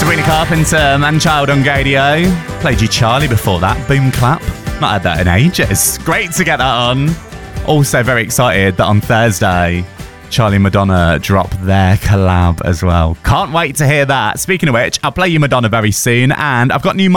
Sabrina Carpenter, Man-Child on Gadio. Played you Charlie before that, Boom Clap. Not had that in ages. Great to get that on. Also very excited that on Thursday, Charlie and Madonna drop their collab as well. Can't wait to hear that. Speaking of which, I'll play you Madonna very soon, and I've got new